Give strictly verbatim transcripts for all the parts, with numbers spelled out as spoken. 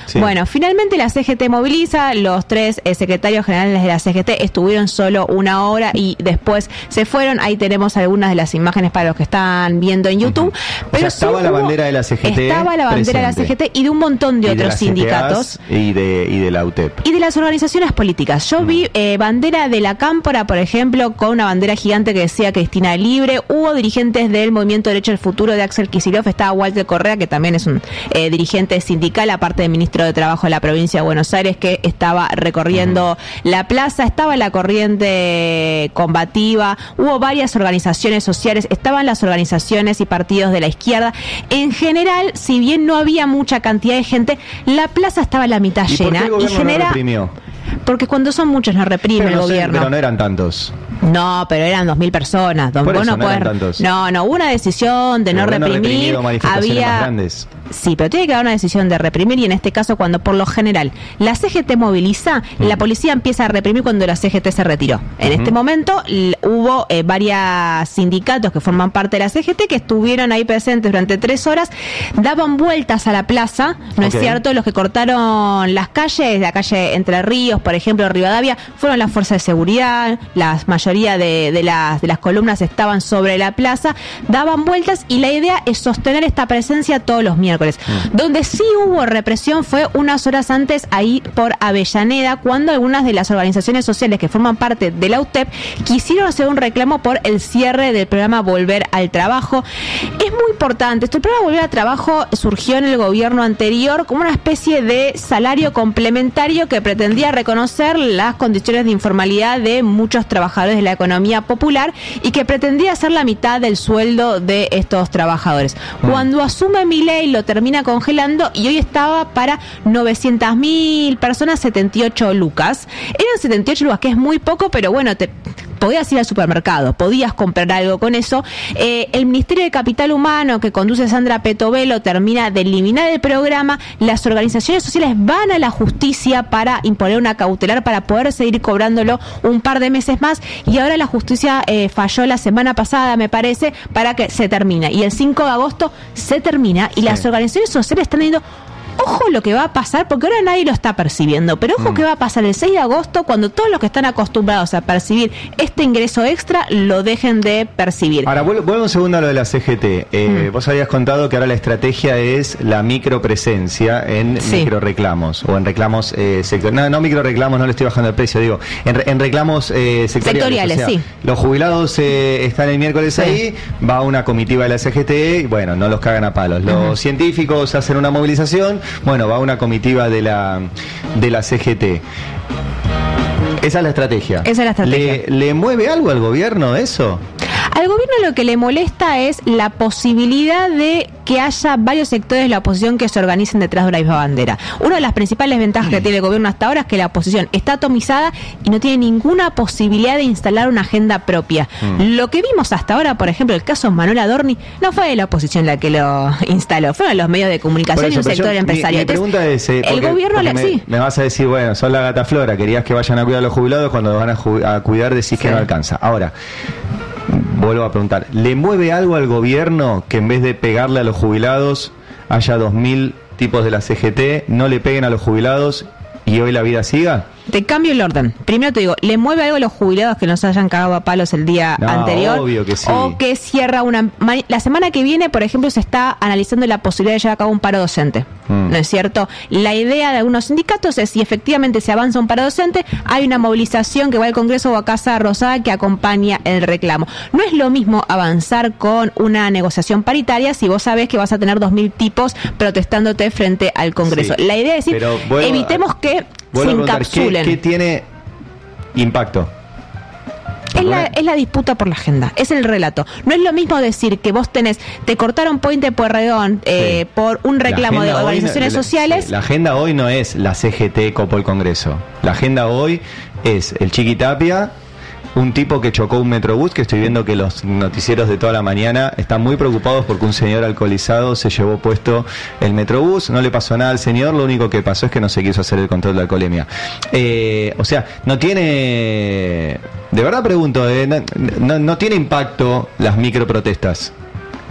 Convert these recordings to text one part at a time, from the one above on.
Sí. Bueno, finalmente la C G T moviliza, los tres eh, secretarios generales de la C G T estuvieron solo una hora y después se fueron. Ahí tenemos algunas de las imágenes para los que están viendo en YouTube. Uh-huh. Pero o sea, estaba sí la hubo, bandera de la C G T Estaba la bandera presente. de la C G T y de un montón de y otros de sindicatos. Y de, y de la U T E P. Y de las organizaciones políticas. Yo vi eh, bandera de la Cámpora, por ejemplo, con una bandera gigante que decía Cristina Libre. Hubo dirigentes del Movimiento Derecho al Futuro de Axel Kicillof. Estaba Walter Correa, que también es un eh, dirigente sindical, aparte del ministro de Trabajo de la provincia de Buenos Aires, que estaba recorriendo uh-huh. la plaza. Estaba la corriente combativa. Hubo varias organizaciones sociales. Estaban las organizaciones y partidos de la izquierda. En general, si bien no había mucha cantidad de gente, la plaza estaba a la mitad ¿Y llena. ¿Por qué el gobierno y genera... no reprimió? Porque cuando son muchos no reprime pero no el sé, gobierno. Pero no eran tantos. No, pero eran dos mil personas. Don, Por vos eso, no no podés... eran tantos. No, no, hubo una decisión de El no gobierno ha reprimir. reprimido manifestaciones Había... más grandes. Sí, pero tiene que haber una decisión de reprimir, y en este caso, cuando por lo general la C G T moviliza, mm. la policía empieza a reprimir cuando la C G T se retiró. En uh-huh. este momento l- hubo eh, varios sindicatos que forman parte de la C G T que estuvieron ahí presentes durante tres horas, daban vueltas a la plaza, ¿no okay. es cierto? Los que cortaron las calles, la calle Entre Ríos, por ejemplo, Rivadavia, fueron las fuerzas de seguridad. La mayoría de, de, las, de las columnas estaban sobre la plaza, daban vueltas, y la idea es sostener esta presencia todos los miércoles. Mm. Donde sí hubo represión fue unas horas antes, ahí por Avellaneda, cuando algunas de las organizaciones sociales que forman parte de la U T E P quisieron hacer un reclamo por el cierre del programa Volver al Trabajo. Es muy importante, este programa Volver al Trabajo surgió en el gobierno anterior como una especie de salario complementario que pretendía reconocer las condiciones de informalidad de muchos trabajadores de la economía popular y que pretendía ser la mitad del sueldo de estos trabajadores. Mm. Cuando asume Milei lo termina congelando y hoy estaba para novecientas mil personas, setenta y ocho lucas. Eran setenta y ocho lucas, que es muy poco, pero bueno, te podías ir al supermercado, podías comprar algo con eso. Eh, el Ministerio de Capital Humano, que conduce Sandra Petovelo, termina de eliminar el programa. Las organizaciones sociales van a la justicia para imponer una cautelar para poder seguir cobrándolo un par de meses más, y ahora la justicia eh, falló la semana pasada, me parece, para que se termine. Y el cinco de agosto se termina, y sí. las organizaciones sociales están diciendo: ojo lo que va a pasar, porque ahora nadie lo está percibiendo, pero ojo mm. que va a pasar el seis de agosto, cuando todos los que están acostumbrados a percibir este ingreso extra lo dejen de percibir. Ahora, vuelvo, vuelvo un segundo a lo de la C G T. Eh, mm. Vos habías contado que ahora la estrategia es la micropresencia en sí. microreclamos, o en reclamos eh, sectoriales. No, no microreclamos, no le estoy bajando el precio, digo, en, en reclamos eh, sectoriales. Sectoriales, o sea, sí. Los jubilados eh, están el miércoles sí. ahí, va una comitiva de la C G T, y bueno, no los cagan a palos. Los uh-huh. científicos hacen una movilización. Bueno, va una comitiva de la de la C G T. Esa es la estrategia. Esa es la estrategia. ¿Le, ¿Le mueve algo al gobierno eso? Al gobierno lo que le molesta es la posibilidad de que haya varios sectores de la oposición que se organicen detrás de una misma bandera. Una de las principales ventajas que tiene el gobierno hasta ahora es que la oposición está atomizada y no tiene ninguna posibilidad de instalar una agenda propia. Mm. Lo que vimos hasta ahora, por ejemplo, el caso Manuel Adorni, no fue la oposición la que lo instaló, fueron los medios de comunicación eso, y un sector yo, empresarial. Mi, mi pregunta es, eh, el porque, gobierno porque le, me, sí. me vas a decir, bueno, son la gata flora, querías que vayan a cuidar a los jubilados, cuando los van a, ju- a cuidar decís sí. que no alcanza. Ahora, vuelvo a preguntar, ¿le mueve algo al gobierno que en vez de pegarle a los jubilados haya dos mil tipos de la C G T, no le peguen a los jubilados y hoy la vida siga? Te cambio el orden. Primero te digo, ¿le mueve algo a los jubilados que nos hayan cagado a palos el día no, anterior? Obvio que sí. O que cierra una... La semana que viene, por ejemplo, se está analizando la posibilidad de llevar a cabo un paro docente. Mm. ¿No es cierto? La idea de algunos sindicatos es, si efectivamente se avanza un paro docente, hay una movilización que va al Congreso o a Casa Rosada que acompaña el reclamo. No es lo mismo avanzar con una negociación paritaria si vos sabés que vas a tener dos mil tipos protestándote frente al Congreso. Sí, la idea es decir, evitemos a... que se encapsulen. ¿Qué, ¿Qué tiene impacto? Es la, es la disputa por la agenda, es el relato. No es lo mismo decir que vos tenés, te cortaron Puente Pueyrredón eh, sí. por un reclamo de organizaciones no, sociales. Sí, la agenda hoy no es la C G T copó el Congreso. La agenda hoy es el Chiqui Tapia, un tipo que chocó un metrobús, que estoy viendo que los noticieros de toda la mañana están muy preocupados porque un señor alcoholizado se llevó puesto el metrobús. No le pasó nada al señor, lo único que pasó es que no se quiso hacer el control de alcoholemia. Eh, o sea, no tiene... De verdad pregunto, eh, no, no, no tiene impacto las microprotestas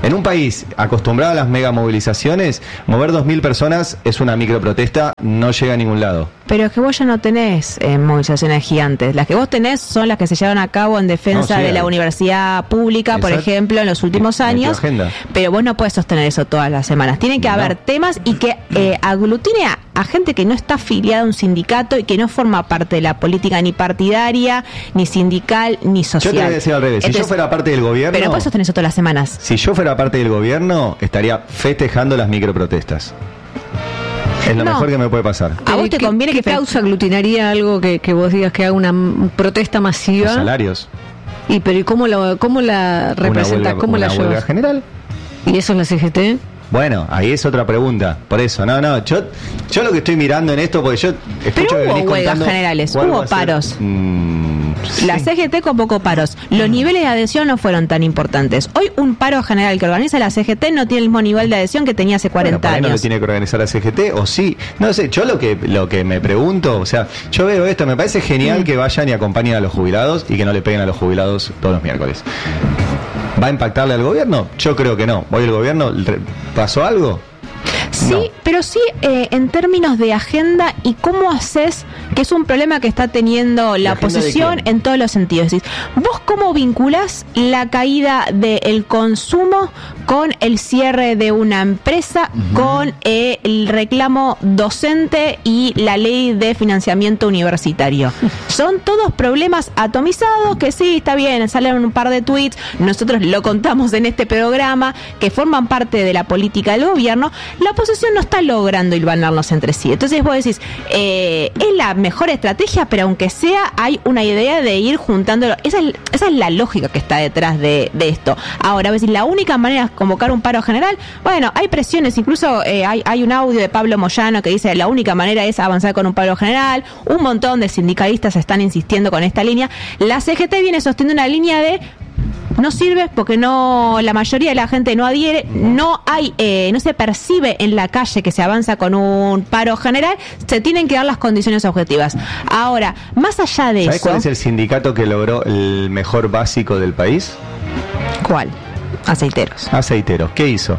En un país acostumbrado a las mega movilizaciones, mover dos mil personas es una microprotesta, no llega a ningún lado. Pero es que vos ya no tenés eh, movilizaciones gigantes. Las que vos tenés son las que se llevan a cabo en defensa no, sí, de la hay. universidad pública, Exacto. por ejemplo, en los últimos años. Pero vos no podés sostener eso todas las semanas. Tienen que no. haber temas y que eh, aglutine a, a gente que no está afiliada a un sindicato y que no forma parte de la política ni partidaria, ni sindical, ni social. Yo te voy a decir al revés. Entonces, si yo fuera parte del gobierno... Pero no podés sostener eso todas las semanas. Si yo fuera parte del gobierno, estaría festejando las microprotestas. Es lo no. mejor que me puede pasar. ¿A vos te ¿Qué, conviene qué que causa aglutinaría algo que, que vos digas que haga una protesta masiva? Los salarios. ¿Y pero ¿y cómo la, cómo la representás? ¿Cómo la llevas? Una huelga general. ¿Y eso es la C G T? Bueno, ahí es otra pregunta. Por eso, no, no, yo, yo lo que estoy mirando en esto, porque yo escucho Pero que hubo venís huelgas contando, generales, hubo paros. Mmm, la sí. C G T convocó paros. Los niveles de adhesión no fueron tan importantes. Hoy un paro general que organiza la C G T no tiene el mismo nivel de adhesión que tenía hace cuarenta bueno, años. ¿No lo tiene que organizar la C G T? ¿O sí? No sé, yo lo que lo que me pregunto, o sea, yo veo esto, me parece genial mm. que vayan y acompañen a los jubilados y que no le peguen a los jubilados todos los miércoles. ¿Va a impactarle al gobierno? Yo creo que no. ¿Hoy el gobierno pasó algo? Sí, no. pero sí eh, en términos de agenda y cómo haces, que es un problema que está teniendo la oposición en todos los sentidos. Decís, ¿vos cómo vinculás la caída del consumo con el cierre de una empresa, uh-huh. con eh, el reclamo docente y la ley de financiamiento universitario? Son todos problemas atomizados que sí, está bien, salen un par de tweets, nosotros lo contamos en este programa, que forman parte de la política del gobierno. La oposición no está logrando hilvanarnos entre sí. Entonces vos decís, eh, es la mejor estrategia, pero aunque sea, hay una idea de ir juntándolo. Esa es, esa es la lógica que está detrás de, de esto. Ahora, ves, la única manera es convocar un paro general. Bueno, hay presiones, incluso eh, hay, hay un audio de Pablo Moyano que dice la única manera es avanzar con un paro general. Un montón de sindicalistas están insistiendo con esta línea. La C G T viene sosteniendo una línea de no sirve porque no, la mayoría de la gente no adhiere, no hay, eh, no se percibe en la calle que se avanza con un paro general, se tienen que dar las condiciones objetivas. Ahora, más allá de ¿Sabés eso, cuál es el sindicato que logró el mejor básico del país? ¿Cuál? Aceiteros. Aceiteros. ¿Qué hizo?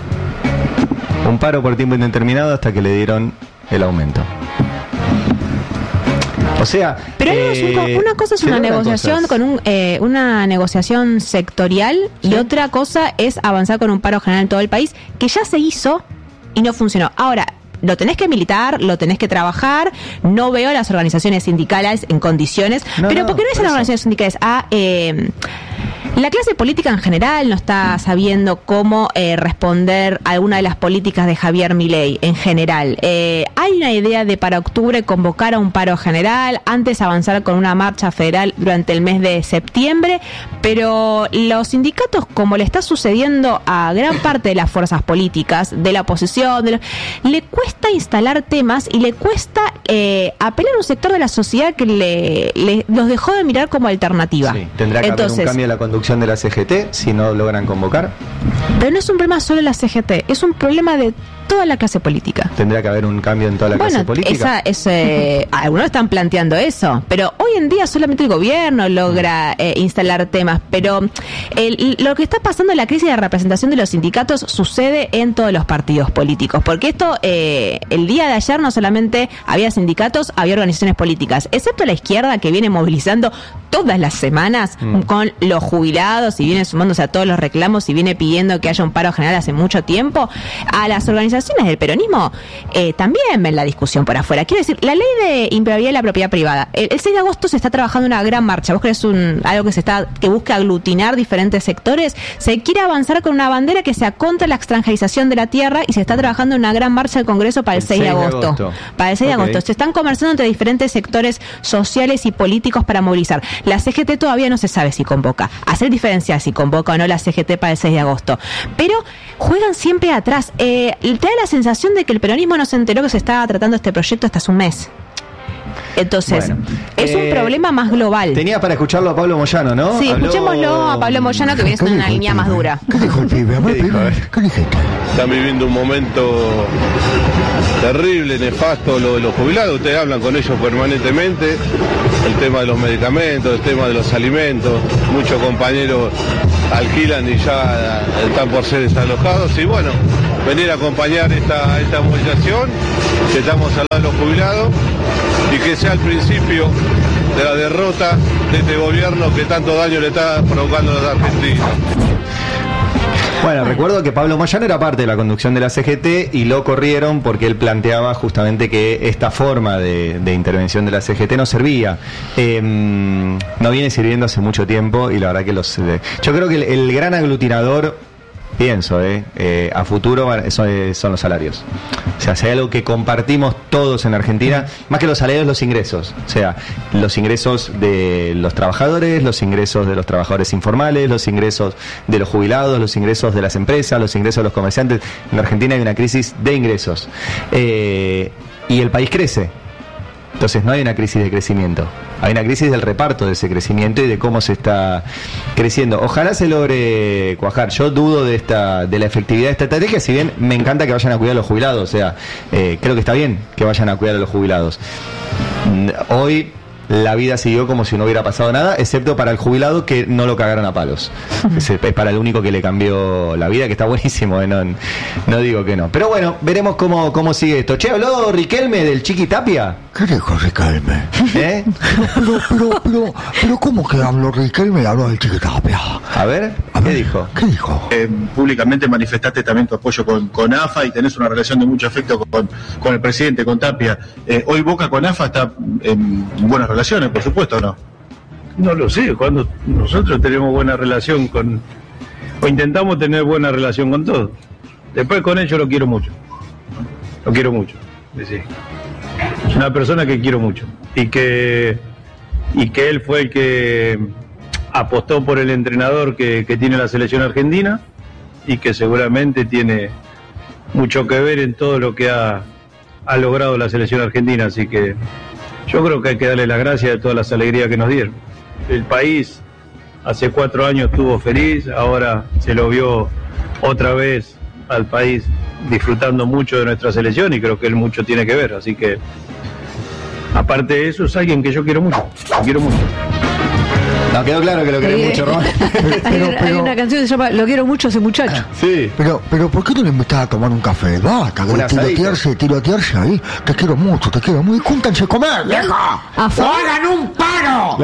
Un paro por tiempo indeterminado hasta que le dieron el aumento. O sea, pero eh, una cosa es una negociación cosas. con un, eh, una negociación sectorial, ¿sí? Y otra cosa es avanzar con un paro general en todo el país, que ya se hizo y no funcionó. Ahora, lo tenés que militar, lo tenés que trabajar. No veo a las organizaciones sindicales en condiciones, no, pero no, ¿por qué no es a las organizaciones sindicales? A eh, la clase política en general no está sabiendo cómo eh, responder a alguna de las políticas de Javier Milei en general. Eh, hay una idea de para octubre convocar a un paro general, antes avanzar con una marcha federal durante el mes de septiembre, pero los sindicatos, como le está sucediendo a gran parte de las fuerzas políticas, de la oposición, de lo, le cuesta instalar temas y le cuesta eh, apelar a un sector de la sociedad que le, le los dejó de mirar como alternativa. Sí, tendrá que Entonces, haber un cambio en la conducción de la C G T si no logran convocar. Pero no es un problema solo de la C G T, es un problema de toda la clase política. ¿Tendrá que haber un cambio en toda la bueno, clase política? Esa, ese, algunos están planteando eso, pero hoy en día solamente el gobierno logra eh, instalar temas, pero el, lo que está pasando en la crisis de representación de los sindicatos sucede en todos los partidos políticos, porque esto, eh, el día de ayer no solamente había sindicatos, había organizaciones políticas, excepto la izquierda que viene movilizando todas las semanas mm. con los jubilados y viene sumándose a todos los reclamos y viene pidiendo que haya un paro general hace mucho tiempo. A las organizaciones del peronismo eh, también ven la discusión por afuera. Quiero decir, la ley de impropiedad de la propiedad privada, el, el seis de agosto se está trabajando una gran marcha. ¿Vos crees un, algo que se está que busca aglutinar diferentes sectores? Se quiere avanzar con una bandera que sea contra la extranjerización de la tierra y se está trabajando una gran marcha del Congreso para el, el seis de agosto. Para el seis okay. de agosto. Se están conversando entre diferentes sectores sociales y políticos para movilizar. La C G T todavía no se sabe si convoca. Hacer diferenciar si convoca o no la C G T para el seis de agosto. Pero juegan siempre atrás. Eh, te da la sensación de que el peronismo no se enteró que se estaba tratando este proyecto hasta hace un mes. Entonces, Bueno, es eh, un problema más global. Tenías para escucharlo a Pablo Moyano, ¿no? Sí, Habló- escuchémoslo a Pablo Moyano, que viene siendo una línea más dura. ¿Qué dijo el pibe? A ver, ¿Qué dijo? pibe, ¿qué dijiste? Están viviendo un momento terrible, nefasto, lo de los jubilados. Ustedes hablan con ellos permanentemente. El tema de los medicamentos, el tema de los alimentos. Muchos compañeros alquilan y ya están por ser desalojados. Y bueno, venir a acompañar esta, esta movilización, que estamos al lado de los jubilados, y que sea el principio de la derrota de este gobierno que tanto daño le está provocando a los argentinos. Bueno, recuerdo que Pablo Moyano era parte de la conducción de la C G T y lo corrieron porque él planteaba justamente que esta forma de, de intervención de la C G T no servía. Eh, no viene sirviendo hace mucho tiempo y la verdad que los... Eh, yo creo que el, el gran aglutinador, pienso, eh, eh, a futuro son, son los salarios. O sea, si hay algo que compartimos todos en Argentina, más que los salarios, los ingresos. O sea, los ingresos de los trabajadores, los ingresos de los trabajadores informales, los ingresos de los jubilados, los ingresos de las empresas, los ingresos de los comerciantes. En Argentina hay una crisis de ingresos. Eh, y el país crece. Entonces no hay una crisis de crecimiento, hay una crisis del reparto de ese crecimiento y de cómo se está creciendo. Ojalá se logre cuajar. Yo dudo de esta de la efectividad de esta estrategia, si bien me encanta que vayan a cuidar a los jubilados. O sea, eh, creo que está bien que vayan a cuidar a los jubilados. Hoy la vida siguió como si no hubiera pasado nada, excepto para el jubilado que no lo cagaron a palos. Es, es para el único que le cambió la vida, que está buenísimo, eh, no, no digo que no. Pero bueno, veremos cómo, cómo sigue esto. Che, ¿habló Riquelme del Chiqui Tapia? ¿Qué dijo Riquelme? ¿Eh? Pero, pero, pero, pero, ¿cómo que habló Riquelme y habló del Chiquitapia? A ver, A ¿qué ver, dijo? ¿Qué dijo? Eh, públicamente manifestaste también tu apoyo con, con A F A y tenés una relación de mucho afecto con, con el presidente, con Tapia. Eh, hoy Boca con A F A está en buenas relaciones, por supuesto, ¿no? No lo sé, cuando nosotros tenemos buena relación con, o intentamos tener buena relación con todos. Después con ellos lo quiero mucho, lo quiero mucho, sí. Es una persona que quiero mucho y que, y que él fue el que apostó por el entrenador que, que tiene la selección argentina y que seguramente tiene mucho que ver en todo lo que ha, ha logrado la selección argentina, así que yo creo que hay que darle las gracias de todas las alegrías que nos dieron. El país hace cuatro años estuvo feliz, ahora se lo vio otra vez al país disfrutando mucho de nuestra selección y creo que él mucho tiene que ver, así que aparte de eso es alguien que yo quiero mucho, lo quiero mucho. No, quedó claro que lo querés Sí. mucho, Román. Pero, hay, hay pero, una canción que se llama Lo quiero mucho a ese muchacho. Sí. pero, pero, ¿por qué no le invitás a tomar un café? Basta, Un que asadito. tirotearse, tirotearse ahí. Te quiero mucho, te quiero mucho. Júntanse a comer, vieja. A favor, ¡Hagan un paro!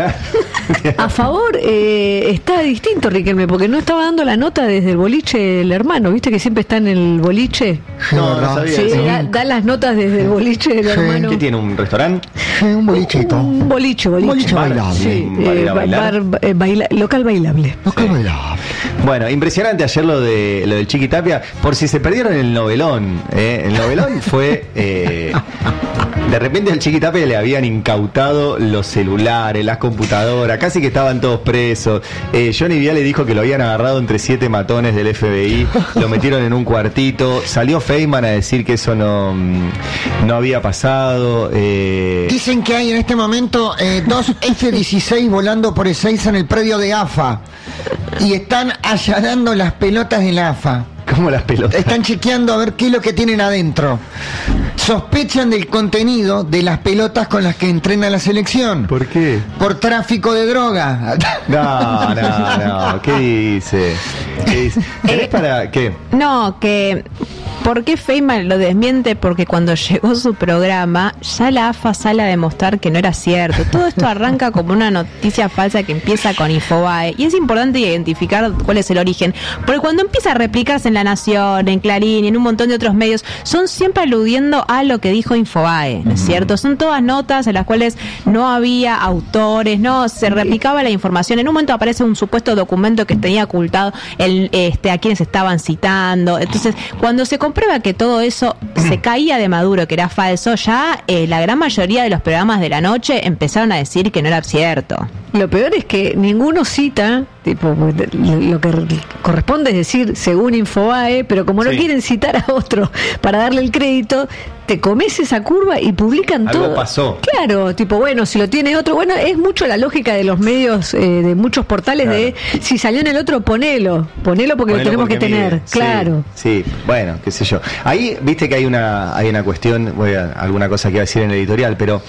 a favor eh, está distinto Riquelme, porque no estaba dando la nota desde el boliche el hermano, ¿viste que siempre está en el boliche? Sí, No, no ¿verdad? sabía. Sí, sí. da, da las notas desde el boliche del Sí. hermano. ¿Qué tiene? ¿Un restaurante? Sí, un bolichito. Un boliche, boliche. Boliche Bar. bailable. Sí, ¿Bar ir eh, a bar- bailar? bar- eh, baila- local bailable. No, que bailable. Bueno, impresionante ayer lo de lo del Chiqui Tapia, por si se perdieron el novelón. ¿eh? El novelón fue... eh, de repente al Chiqui Tapia le habían incautado los celulares, las computadoras, casi que estaban todos presos. Eh, Johnny Viale dijo que lo habían agarrado entre siete matones del F B I, lo metieron en un cuartito. Salió Feynman a decir que eso no, mm, no había pasado. Eh, Dicen que hay en este momento eh, dos F dieciséis volando por Ezeiza en el predio de A F A. Y están allanando las pelotas de la A F A. como las pelotas. Están chequeando a ver qué es lo que tienen adentro. Sospechan del contenido de las pelotas con las que entrena la selección. ¿Por qué? Por tráfico de droga. No, no, no. ¿Qué dice? ¿Qué dice? ¿Tenés para qué? No, que... ¿Por qué Feynman lo desmiente? Porque cuando llegó su programa, ya la A F A sale a demostrar que no era cierto. Todo esto arranca como una noticia falsa que empieza con Infobae. Y es importante identificar cuál es el origen. Porque cuando empieza a replicarse en La Nación, en Clarín y en un montón de otros medios, son siempre aludiendo a lo que dijo Infobae, ¿no es cierto? Son todas notas en las cuales no había autores, no se replicaba la información. En un momento aparece un supuesto documento que tenía ocultado el, este, a quienes estaban citando. Entonces, cuando se comprueba que todo eso se caía de Maduro, que era falso, ya eh, la gran mayoría de los programas de la noche empezaron a decir que no era cierto. Lo peor es que ninguno cita, tipo, lo que corresponde es decir, según Infobae, pero como no Sí. quieren citar a otro para darle el crédito, te comes esa curva y publican Algo todo. pasó. Claro, tipo, bueno, si lo tiene otro, bueno, es mucho la lógica de los medios, eh, de muchos portales, Claro. de si salió en el otro, ponelo, ponelo porque Ponelo lo tenemos porque que tener, mide. Sí, claro. Sí, bueno, qué sé yo. Ahí, viste que hay una, hay una cuestión, voy a alguna cosa que iba a decir en el editorial, pero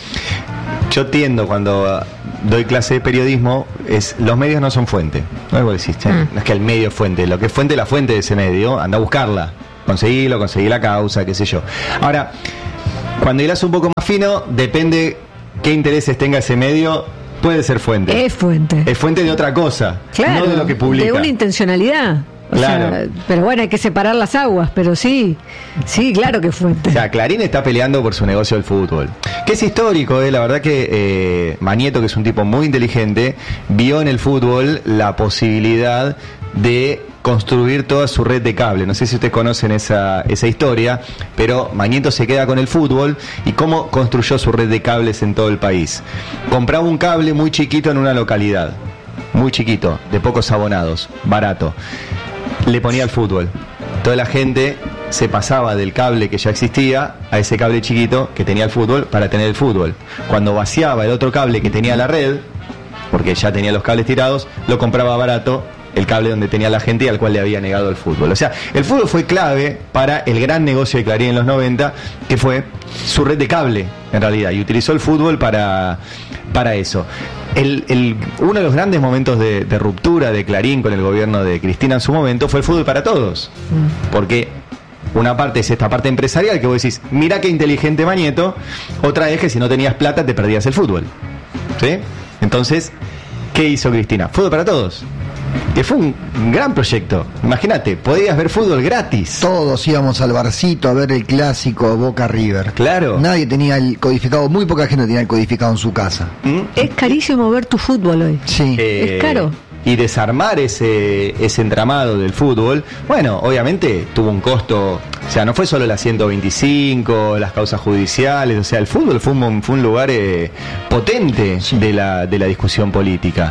yo tiendo cuando doy clase de periodismo, es los medios no son fuente. No es vos decís, che, Mm. no es que el medio es fuente, lo que es fuente es la fuente de ese medio, anda a buscarla, conseguirlo, conseguir la causa, qué sé yo. Ahora, cuando hilás un poco más fino, depende qué intereses tenga ese medio, puede ser fuente. Es fuente. Es fuente de otra cosa, Claro, no de lo que publica. de una intencionalidad. O Claro. sea, pero bueno, hay que separar las aguas, pero sí, sí, claro que es fuente. O sea, Clarín está peleando por su negocio del fútbol. Que es histórico, eh. La verdad que eh, Manieto, que es un tipo muy inteligente, vio en el fútbol la posibilidad de construir toda su red de cable. No sé si ustedes conocen esa, esa historia, pero Manieto se queda con el fútbol y cómo construyó su red de cables en todo el país. Compraba un cable muy chiquito en una localidad, muy chiquito, de pocos abonados, barato. Le ponía el fútbol. Toda la gente se pasaba del cable que ya existía a ese cable chiquito que tenía el fútbol para tener el fútbol. Cuando vaciaba el otro cable que tenía la red, porque ya tenía los cables tirados, lo compraba barato el cable donde tenía la gente y al cual le había negado el fútbol. O sea, el fútbol fue clave para el gran negocio de Clarín en los noventa, que fue su red de cable, en realidad, y utilizó el fútbol para, para eso. El, el, uno de los grandes momentos de, de ruptura de Clarín con el gobierno de Cristina en su momento fue el fútbol para todos. Porque una parte es esta parte empresarial que vos decís, mira qué inteligente Manieto, otra es que si no tenías plata te perdías el fútbol. ¿Sí? Entonces, ¿qué hizo Cristina? Fútbol para todos. Que fue un gran proyecto. Imagínate, podías ver fútbol gratis. Todos íbamos al barcito a ver el clásico Boca River. Claro. Nadie tenía el codificado, muy poca gente tenía el codificado en su casa. ¿Mm? Es carísimo ver tu fútbol hoy. Sí. Eh, Es caro. Y desarmar ese, ese entramado del fútbol, bueno, obviamente tuvo un costo, o sea, no fue solo la ciento veinticinco, las causas judiciales, o sea, el fútbol fue un, fue un lugar eh, potente Sí. de, la, de la discusión política.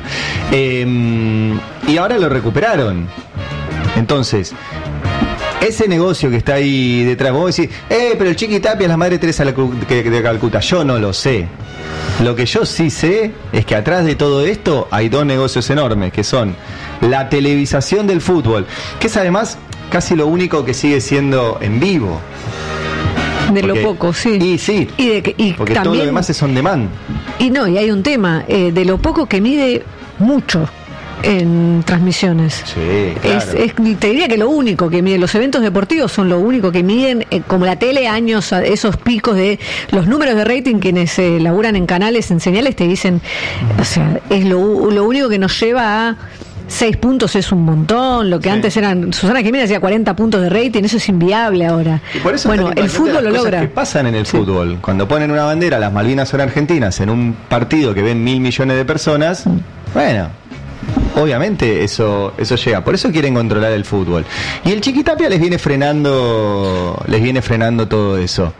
Eh, y ahora lo recuperaron. Entonces, ese negocio que está ahí detrás, vos decís, eh, pero el Chiqui Tapia es la madre Teresa de Calcuta. Yo no lo sé. Lo que yo sí sé es que atrás de todo esto hay dos negocios enormes, que son la televisación del fútbol, que es además casi lo único que sigue siendo en vivo. De Porque- lo poco, sí. Y sí, Y, de que- y porque todo también, lo demás es on demand. y no, y hay un tema, eh, de lo poco que mide mucho en transmisiones. Sí, claro. Es, es- te diría que lo único que miden, los eventos deportivos son lo único que miden, eh, como la tele, años, a- esos picos de los números de rating. Quienes eh, laburan en canales, en señales, te dicen, o sea, es lo, u- lo único que nos lleva a seis puntos, es un montón. Lo que Sí. antes eran, Susana Jiménez hacía cuarenta puntos de rating, eso es inviable ahora. Y por eso bueno, es tan el importante fútbol lo las cosas logra. que pasan en el Sí. fútbol. Cuando ponen una bandera, las Malvinas son argentinas, en un partido que ven mil millones de personas, bueno, obviamente eso eso llega. Por eso quieren controlar el fútbol. Y el Chiquitapia les viene frenando, les viene frenando todo eso.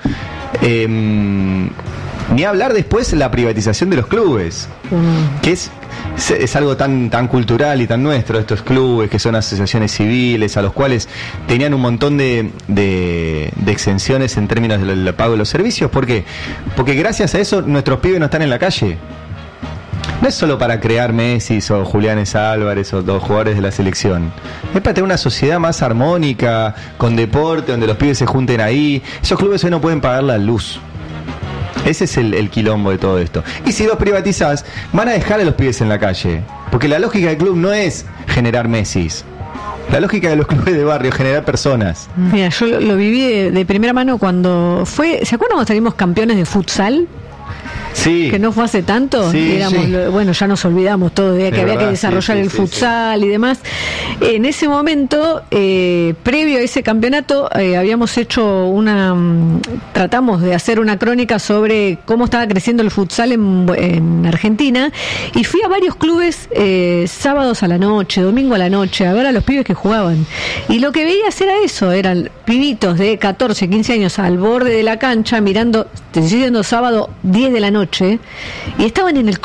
Em, ni hablar después la privatización de los clubes, Mm. que es es, es algo tan tan cultural y tan nuestro, estos clubes que son asociaciones civiles a los cuales tenían un montón de, de, de exenciones en términos del, del pago de los servicios. ¿Por qué? Porque gracias a eso nuestros pibes no están en la calle. No es solo para crear Messi o Julianes Álvarez o los jugadores de la selección. Es para tener una sociedad más armónica, con deporte, donde los pibes se junten ahí. Esos clubes hoy no pueden pagar la luz. Ese es el, el quilombo de todo esto. Y si los privatizás, van a dejar a los pibes en la calle. Porque la lógica del club no es generar Messis. La lógica de los clubes de barrio es generar personas. Mira, yo lo, lo viví de, de primera mano cuando fue, ¿se acuerdan cuando salimos campeones de futsal? Sí. Que no fue hace tanto, Sí, éramos, sí. lo- bueno, ya nos olvidamos todo de que De había verdad, que desarrollar sí, sí, el sí, futsal y demás. En ese momento, eh, previo a ese campeonato, eh, habíamos hecho una, mm, tratamos de hacer una crónica sobre cómo estaba creciendo el futsal en, en Argentina, y fui a varios clubes eh, sábados a la noche, domingo a la noche, a ver a los pibes que jugaban. Y lo que veías era eso, eran pibitos de catorce, quince años al borde de la cancha, mirando, te estoy diciendo sábado, diez de la noche, y estaban en el club.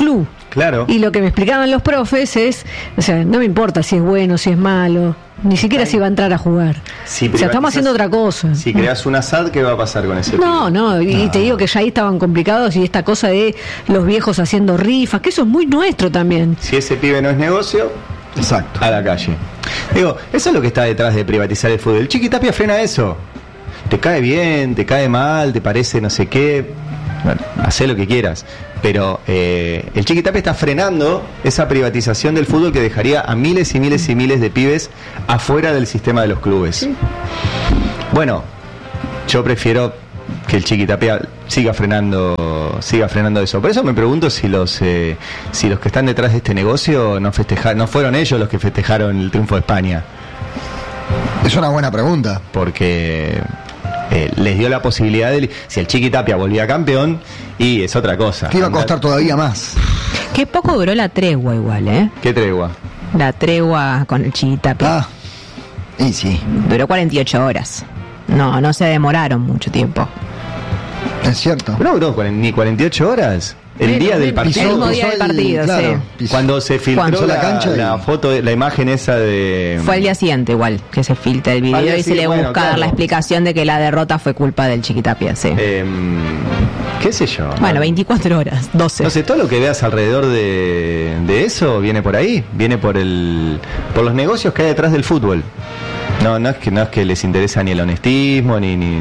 Claro. Y lo que me explicaban los profes es, o sea, no me importa si es bueno, si es malo, ni siquiera si va a entrar a jugar. Si o sea, estamos haciendo otra cosa. Si creas una S A D, ¿qué va a pasar con ese No, pibe? no, y No. te digo que ya ahí estaban complicados y esta cosa de los viejos haciendo rifas, que eso es muy nuestro también. Si ese pibe no es negocio, Exacto. a la calle. Digo, eso es lo que está detrás de privatizar el fútbol. El Chiqui Tapia frena eso. Te cae bien, te cae mal, te parece no sé qué. Bueno, hacé lo que quieras. Pero eh, el Chiqui Tapia está frenando esa privatización del fútbol que dejaría a miles y miles y miles de pibes afuera del sistema de los clubes. Sí. Bueno, yo prefiero que el Chiqui Tapia siga frenando, siga frenando eso. Por eso me pregunto si los eh, si los que están detrás de este negocio no festejaron, no fueron ellos los que festejaron el triunfo de España. Es una buena pregunta. Porque eh, les dio la posibilidad de, si el Chiqui Tapia volvía campeón, y es otra cosa. Que iba a costar todavía más. Qué poco duró la tregua igual, ¿eh? ¿Qué tregua? La tregua con el Chiqui Tapia. Ah, y sí, Duró cuarenta y ocho horas. No, no se demoraron mucho tiempo. es cierto. No duró cuarenta ni cuarenta y ocho horas. El Menos, día del menos. partido. El mismo Pisó- día pisó del partido, claro, sí. pisó- Cuando se filtró Cuando la, la cancha y- la foto, la imagen esa de... Fue al día siguiente igual que se filtra el Al video día y se le siguiente, busca bueno, dar claro. la explicación de que la derrota fue culpa del Chiqui Tapia, sí. Eh, ¿Qué sé yo? Bueno, veinticuatro horas, doce. No sé, todo lo que veas alrededor de, de eso viene por ahí, viene por el por los negocios que hay detrás del fútbol. No, no es que no es que les interesa ni el honestismo ni ni,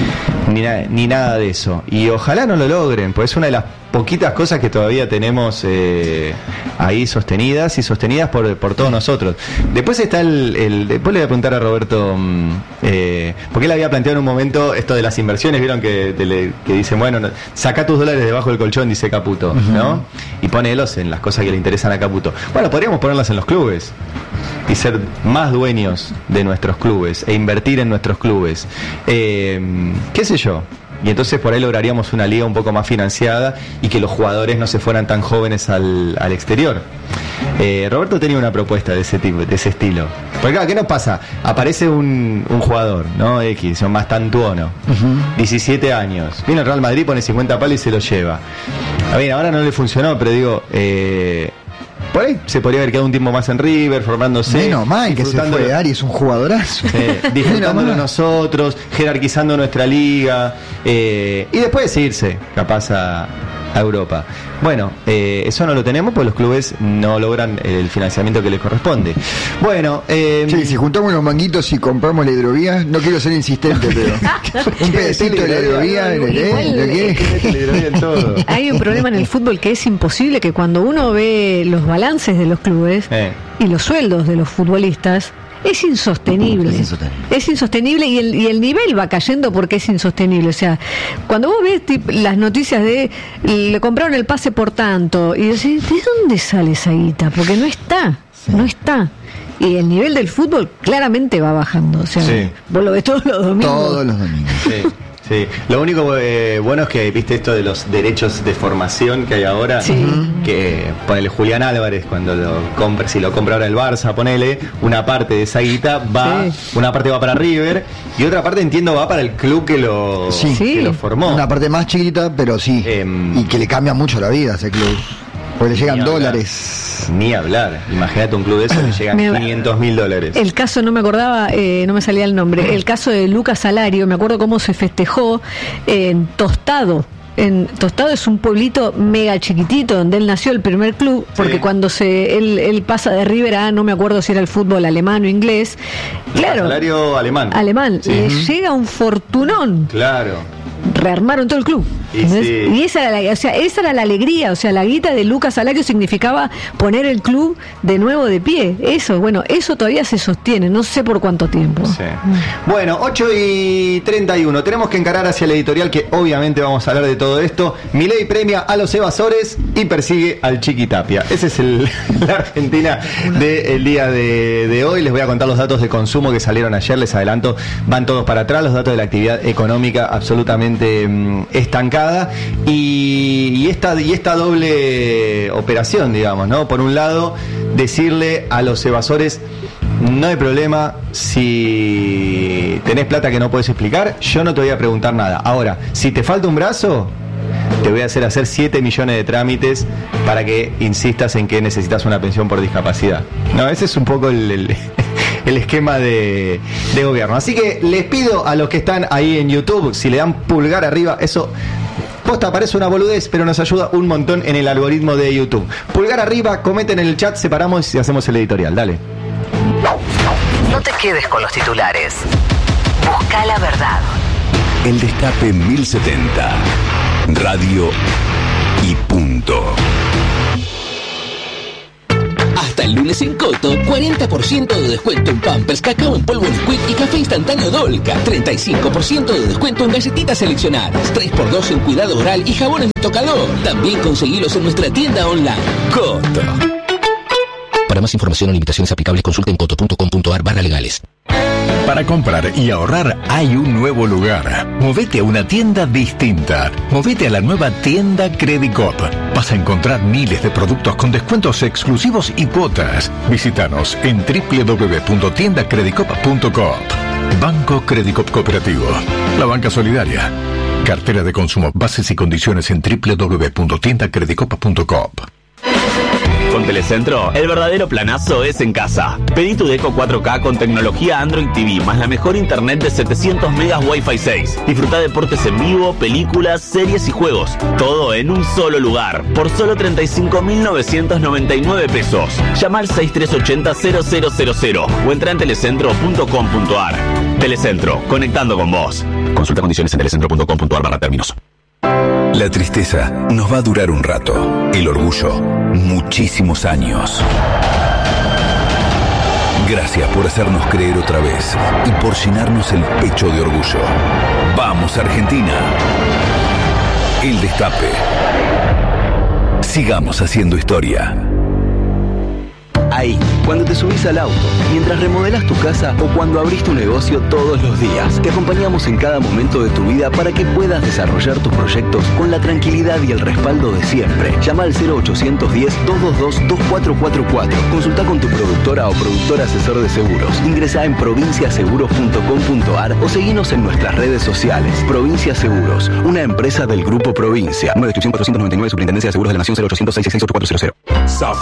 ni, na- ni nada de eso. Y ojalá no lo logren, pues es una de las poquitas cosas que todavía tenemos eh, ahí sostenidas y sostenidas por, por todos nosotros. Después está el, el después le voy a preguntar a Roberto mm, eh, porque él había planteado en un momento esto de las inversiones, vieron que, te le- que dicen, bueno, no, saca tus dólares debajo del colchón, dice Caputo, ¿no? Y ponelos en las cosas que le interesan a Caputo. Bueno, podríamos ponerlas en los clubes y ser más dueños de nuestros clubes e invertir en nuestros clubes. Eh, ¿Qué sé yo? Y entonces por ahí lograríamos una liga un poco más financiada y que los jugadores no se fueran tan jóvenes al, al exterior. Eh, Roberto tenía una propuesta de ese tipo, de ese estilo. Porque claro, ¿qué nos pasa? Aparece un, un jugador, ¿no? X, un Mastantuono, diecisiete años. Viene al Real Madrid, pone cincuenta palos y se lo lleva. A ver, ahora no le funcionó, pero digo... Eh, por ahí se podría haber quedado un tiempo más en River, formándose. Menos mal que se disfrutándolo- fue. Ari es un jugadorazo. eh, disfrutándolo Menos mal. nosotros, jerarquizando nuestra liga, eh, y después irse, capaz, a, a Europa. Bueno, eh, eso no lo tenemos porque los clubes no logran el financiamiento que les corresponde. Bueno, eh, Che, si juntamos unos manguitos y compramos la hidrovía, no quiero ser insistente, pero un pedacito de la hidrovía, ¿eh? ¿Lo qué? todo. Hay un problema en el fútbol que es imposible, que cuando uno ve los balances de los clubes Eh. y los sueldos de los futbolistas, es insostenible. Es insostenible. Es insostenible y el, y el nivel va cayendo porque es insostenible. O sea, cuando vos ves tip, las noticias de le compraron el pase por tanto y decís, ¿de dónde sale esa guita? Porque no está, no está. Y el nivel del fútbol claramente va bajando. O sea, Sí. vos lo ves todos los domingos. Todos los domingos. Sí, sí. Lo único eh, bueno es que viste esto de los derechos de formación que hay ahora, Sí. que ponele Julián Álvarez cuando lo compra, si lo compra ahora el Barça, ponele, una parte de esa guita va, Sí. una parte va para River y otra parte entiendo va para el club que lo, Sí. que Sí. lo formó. Una parte más chiquita, pero sí. Em. Y que le cambia mucho la vida a ese club. Porque le llegan Ni hablar. dólares. Ni hablar. Imagínate un club de eso que llegan Me- quinientos mil dólares. El caso, no me acordaba, eh, no me salía el nombre, el caso de Lucas Salario, me acuerdo cómo se festejó en Tostado. En Tostado es un pueblito mega chiquitito donde él nació, el primer club, porque Sí. cuando se él, él pasa de River a, no me acuerdo si era el fútbol alemán o inglés, claro, Salario alemán. alemán, Sí. le llega un fortunón, Claro. rearmaron todo el club. Y ¿Entendés? sí. Y esa era, la, o sea, esa era la alegría, o sea, la guita de Lucas Salario significaba poner el club de nuevo de pie. Eso, bueno, eso todavía se sostiene, no sé por cuánto tiempo. Sí. Bueno, ocho y treinta y uno. Tenemos que encarar hacia el editorial, que obviamente vamos a hablar de todo esto. Milei premia a los evasores y persigue al Chiqui Tapia. Esa es el, la Argentina del día de, de hoy. Les voy a contar los datos de consumo que salieron ayer. Les adelanto, van todos para atrás. Los datos de la actividad económica absolutamente mm, estancada. Y, y, esta, y esta doble operación, digamos, ¿no? Por un lado, decirle a los evasores: no hay problema, si tenés plata que no podés explicar, yo no te voy a preguntar nada. Ahora, si te falta un brazo, te voy a hacer hacer siete millones de trámites para que insistas en que necesitas una pensión por discapacidad. No, ese es un poco el, el, el esquema de, de gobierno. Así que les pido a los que están ahí en YouTube, si le dan pulgar arriba, eso... Posta, parece una boludez, pero nos ayuda un montón en el algoritmo de YouTube. Pulgar arriba, comenten en el chat, separamos y hacemos el editorial. Dale. No te quedes con los titulares. Busca la verdad. El Destape mil setenta. Radio y punto. Hasta el lunes en Coto, cuarenta por ciento de descuento en Pampers, cacao en polvo Nesquik y café instantáneo Dolca. treinta y cinco por ciento de descuento en galletitas seleccionadas. tres por dos en cuidado oral y jabones de tocador. También conseguilos en nuestra tienda online. Coto. Para más información o limitaciones aplicables, consulten coto punto com punto ar barra legales. Para comprar y ahorrar hay un nuevo lugar. Movete a una tienda distinta. Movete a la nueva tienda Credicop. Vas a encontrar miles de productos con descuentos exclusivos y cuotas. Visítanos en doble u doble u doble u punto tienda credicop punto com. Banco Credicop Cooperativo. La banca solidaria. Cartera de consumo. Bases y condiciones en doble u doble u doble u punto tienda credicop punto com. Con Telecentro, el verdadero planazo es en casa. Pedí tu Deco cuatro K con tecnología Android T V, más la mejor internet de setecientos megas Wi-Fi seis. Disfruta deportes en vivo, películas, series y juegos. Todo en un solo lugar, por solo treinta y cinco mil novecientos noventa y nueve pesos. Llama al seis tres ocho cero cero cero cero cero o entra en telecentro punto com punto ar. Telecentro, conectando con vos. Consulta condiciones en telecentro punto com punto ar barra términos. La tristeza nos va a durar un rato. El orgullo, muchísimos años. Gracias por hacernos creer otra vez y por llenarnos el pecho de orgullo. ¡Vamos, Argentina! El Destape. Sigamos haciendo historia. Ahí, cuando te subís al auto, mientras remodelas tu casa o cuando abrís tu negocio todos los días. Te acompañamos en cada momento de tu vida para que puedas desarrollar tus proyectos con la tranquilidad y el respaldo de siempre. Llama al cero ochocientos diez, doscientos veintidós, veinticuatro cuarenta y cuatro. Consulta con tu productora o productor asesor de seguros. Ingresá en provincia seguros punto com punto ar o seguinos en nuestras redes sociales. Provincia Seguros, una empresa del Grupo Provincia. nueve ocho cero cero cuatro nueve nueve, Superintendencia de Seguros de la Nación, cero ochocientos seis seis seis ocho cuatro cero cero.